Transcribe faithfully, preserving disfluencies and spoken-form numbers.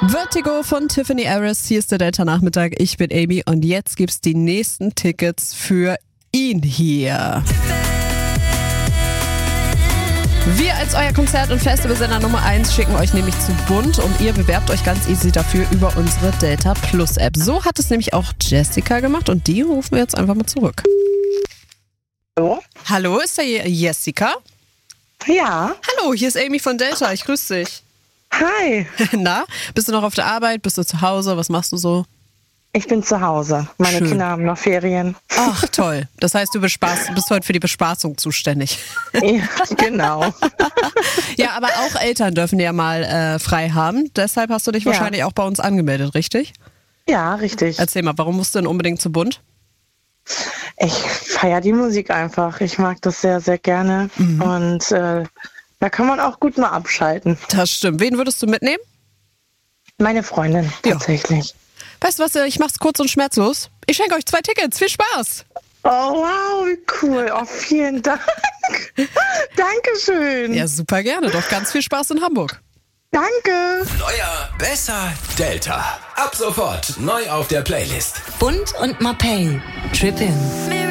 Vertigo von Tiffany Harris. Hier ist der Delta-Nachmittag. Ich bin Amy und jetzt gibt's die nächsten Tickets für ihn hier. Wir als euer Konzert- und Festivalsender Nummer eins schicken euch nämlich zu Bunt und ihr bewerbt euch ganz easy dafür über unsere Delta Plus App. So hat es nämlich auch Jessica gemacht und die rufen wir jetzt einfach mal zurück. Hallo? Hallo, ist da Jessica? Ja. Hallo, hier ist Amy von Delta. Ich grüße dich. Hi. Na, bist du noch auf der Arbeit? Bist du zu Hause? Was machst du so? Ich bin zu Hause. Meine Schön. Kinder haben noch Ferien. Ach, toll. Das heißt, du bespaßt, bist heute für die Bespaßung zuständig. Ja, genau. Ja, aber auch Eltern dürfen ja mal äh, frei haben. Deshalb hast du dich Ja. wahrscheinlich auch bei uns angemeldet, richtig? Ja, richtig. Erzähl mal, warum musst du denn unbedingt zu Bunt? Ich feiere die Musik einfach. Ich mag das sehr, sehr gerne. Mhm. Und äh, da kann man auch gut mal abschalten. Das stimmt. Wen würdest du mitnehmen? Meine Freundin, Ja. tatsächlich. Weißt du was, ich mach's kurz und schmerzlos. Ich schenke euch zwei Tickets. Viel Spaß! Oh, wow, wie cool. Oh, vielen Dank. Dankeschön. Ja, super gerne. Doch ganz viel Spaß in Hamburg. Danke. Neuer, besser, Delta. Ab sofort neu auf der Playlist. Bunt und Mapei. Trip in.